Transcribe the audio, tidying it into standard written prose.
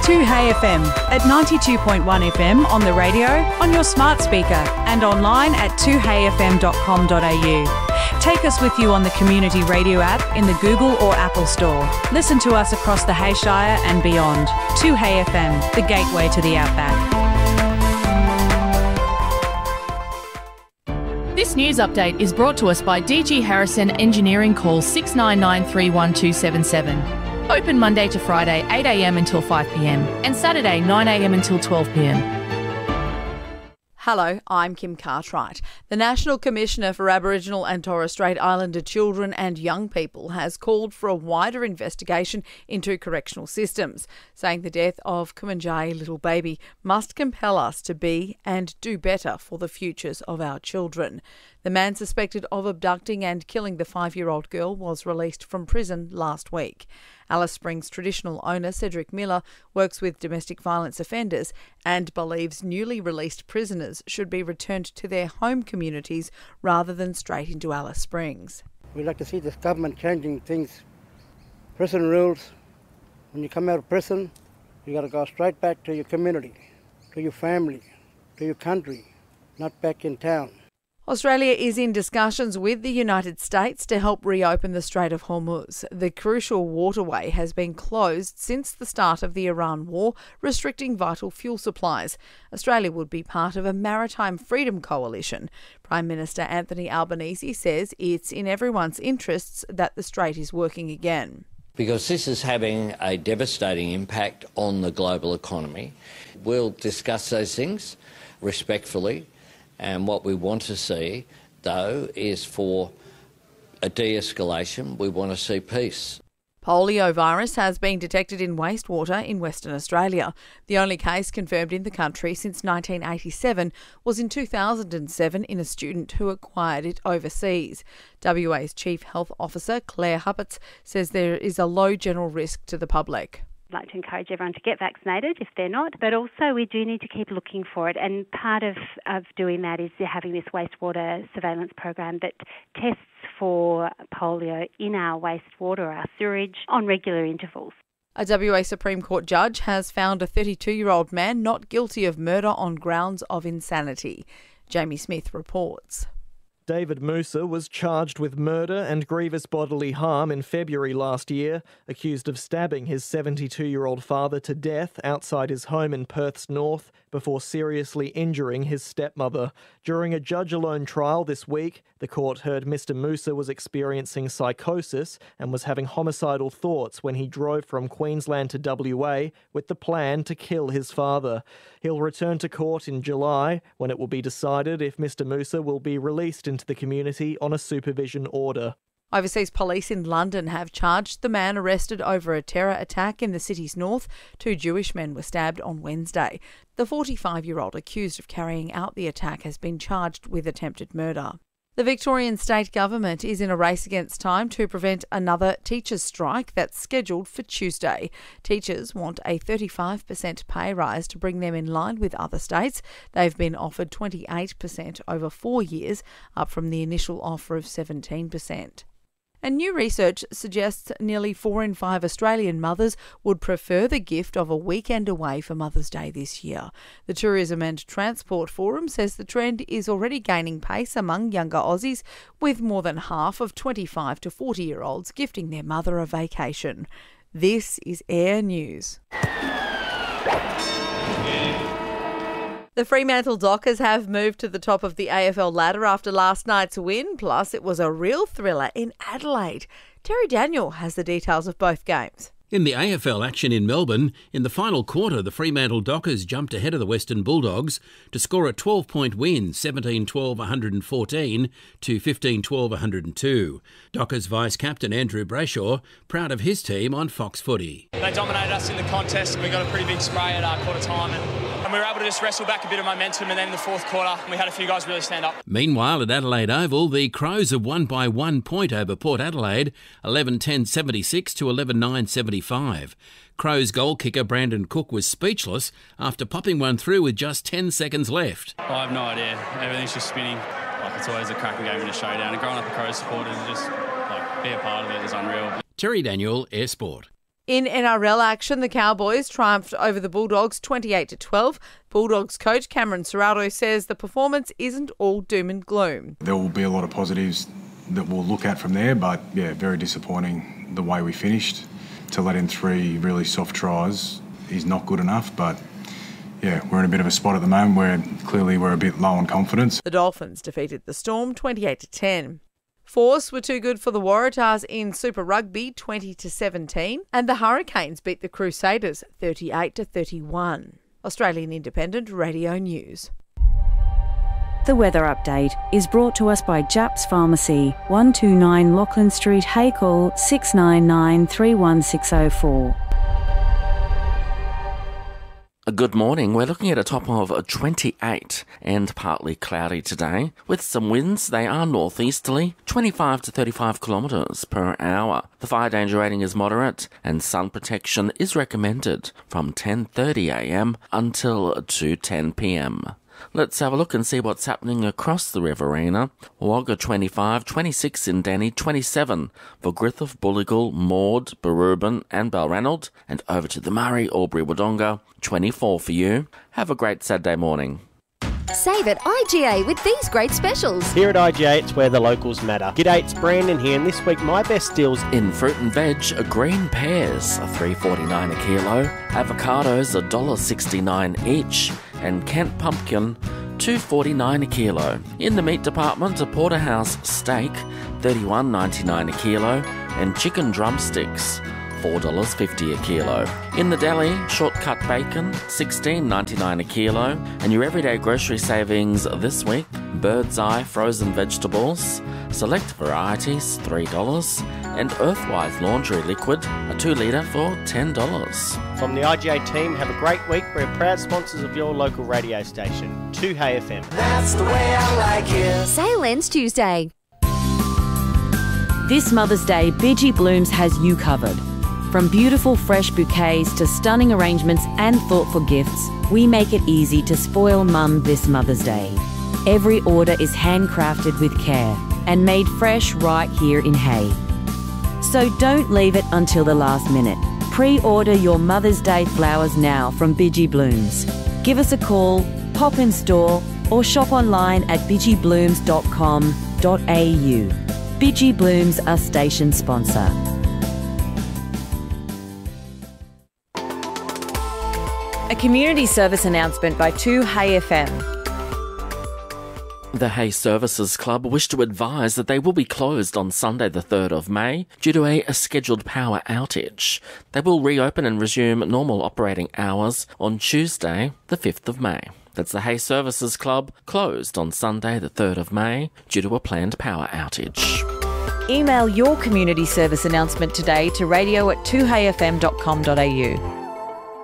2Hey FM at 92.1 FM on the radio, on your smart speaker and online at 2heyfm.com.au. Take us with you on the Community Radio app in the Google or Apple Store. Listen to us across the Hayshire and beyond. 2Hey FM, the gateway to the outback. This news update is brought to us by DG Harrison Engineering. Call 69931277. Open Monday to Friday 8am until 5pm and Saturday 9am until 12pm. Hello, I'm Kim Cartwright. The National Commissioner for Aboriginal and Torres Strait Islander Children and Young People has called for a wider investigation into correctional systems, saying the death of Kumanjayi little baby must compel us to be and do better for the futures of our children. The man suspected of abducting and killing the 5-year-old girl was released from prison last week. Alice Springs traditional owner Cedric Miller works with domestic violence offenders and believes newly released prisoners should be returned to their home communities rather than straight into Alice Springs. We'd like to see this government changing things. Prison rules, when you come out of prison, you got to go straight back to your community, to your family, to your country, not back in town. Australia is in discussions with the United States to help reopen the Strait of Hormuz. The crucial waterway has been closed since the start of the Iran war, restricting vital fuel supplies. Australia would be part of a maritime freedom coalition. Prime Minister Anthony Albanese says it's in everyone's interests that the strait is working again. Because this is having a devastating impact on the global economy. We'll discuss those things respectfully. And what we want to see, though, is for a de-escalation. We want to see peace. Polio virus has been detected in wastewater in Western Australia. The only case confirmed in the country since 1987 was in 2007 in a student who acquired it overseas. WA's Chief Health Officer Claire Hupperts says there is a low general risk to the public. I'd like to encourage everyone to get vaccinated if they're not, but also we do need to keep looking for it, and part of doing that is having this wastewater surveillance program that tests for polio in our wastewater, our sewage, on regular intervals. A WA Supreme Court judge has found a 32-year-old man not guilty of murder on grounds of insanity. Jamie Smith reports. David Musa was charged with murder and grievous bodily harm in February last year, accused of stabbing his 72-year-old father to death outside his home in Perth's north before seriously injuring his stepmother. During a judge-alone trial this week, the court heard Mr Musa was experiencing psychosis and was having homicidal thoughts when he drove from Queensland to WA with the plan to kill his father. He'll return to court in July, when it will be decided if Mr Musa will be released into the community on a supervision order. Overseas police in London have charged the man arrested over a terror attack in the city's north. 2 Jewish men were stabbed on Wednesday. The 45-year-old accused of carrying out the attack has been charged with attempted murder. The Victorian state government is in a race against time to prevent another teachers' strike that's scheduled for Tuesday. Teachers want a 35% pay rise to bring them in line with other states. They've been offered 28% over 4 years, up from the initial offer of 17%. And new research suggests nearly 4 in 5 Australian mothers would prefer the gift of a weekend away for Mother's Day this year. The Tourism and Transport Forum says the trend is already gaining pace among younger Aussies, with more than half of 25 to 40-year-olds gifting their mother a vacation. This is Air News. The Fremantle Dockers have moved to the top of the AFL ladder after last night's win, plus it was a real thriller in Adelaide. Terry Daniel has the details of both games. In the AFL action in Melbourne, in the final quarter, the Fremantle Dockers jumped ahead of the Western Bulldogs to score a 12-point win, 17-12-114 to 15-12-102. Dockers vice-captain Andrew Brayshaw proud of his team on Fox Footy. They dominated us in the contest and we got a pretty big spray at quarter time and we were able to just wrestle back a bit of momentum, and then in the fourth quarter we had a few guys really stand up. Meanwhile, at Adelaide Oval, the Crows have won by 1 point over Port Adelaide, 11-10-76 to 11-9-75. Crows goal kicker Brandon Cook was speechless after popping one through with just 10 seconds left. I have no idea. Everything's just spinning. It's always a cracking game in a showdown. And growing up a Crows supporter, just be a part of it is unreal. Terry Daniel, Air Sport. In NRL action, the Cowboys triumphed over the Bulldogs 28-12. Bulldogs coach Cameron Ciraldo says the performance isn't all doom and gloom. There will be a lot of positives that we'll look at from there, but yeah, very disappointing the way we finished. To let in 3 really soft tries is not good enough, but yeah, we're in a bit of a spot at the moment where clearly we're a bit low on confidence. The Dolphins defeated the Storm 28-10. Force were too good for the Waratahs in Super Rugby 20-17, and the Hurricanes beat the Crusaders 38-31. Australian Independent Radio News. The weather update is brought to us by Japs Pharmacy, 129 Lachlan Street, Hackle, 699 31604. Good morning. We're looking at a top of 28 and partly cloudy today. With some winds, they are northeasterly, 25 to 35 kilometres per hour. The fire danger rating is moderate and sun protection is recommended from 10:30am until 2:10 p.m. Let's have a look and see what's happening across the Riverina. Wagga 25, 26 in Denny, 27 for Griffith, Bulligal, Maud, Barubin and Balranald, and over to the Murray, Albury, Wodonga, 24 for you. Have a great Saturday morning. Save at IGA with these great specials. Here at IGA, it's where the locals matter. G'day, it's Brandon here, and this week my best deals in fruit and veg are green pears, $3.49 a kilo, avocados $1.69 each, and Kent pumpkin $2.49 a kilo. In the meat department, a porterhouse steak $31.99 a kilo, and chicken drumsticks $4.50 a kilo. In the deli, shortcut bacon $16.99 a kilo, and your everyday grocery savings this week: Bird's Eye frozen vegetables, select varieties $3, and Earthwise laundry liquid, a 2 litre for $10. From the IGA team, have a great week. We're proud sponsors of your local radio station, 2Hey FM. That's the way I like it. Sale ends Tuesday. This Mother's Day, Bidgie Blooms has you covered. From beautiful fresh bouquets to stunning arrangements and thoughtful gifts, we make it easy to spoil Mum this Mother's Day. Every order is handcrafted with care and made fresh right here in Hay. So don't leave it until the last minute. Pre-order your Mother's Day flowers now from Bidgie Blooms. Give us a call, pop in store, or shop online at bidgieblooms.com.au. Bidgie Blooms, our station sponsor. A community service announcement by 2Hey FM. The Hay Services Club wish to advise that they will be closed on Sunday the 3rd of May due to a scheduled power outage. They will reopen and resume normal operating hours on Tuesday the 5th of May. That's the Hay Services Club, closed on Sunday the 3rd of May due to a planned power outage. Email your community service announcement today to radio@2heyfm.com.au.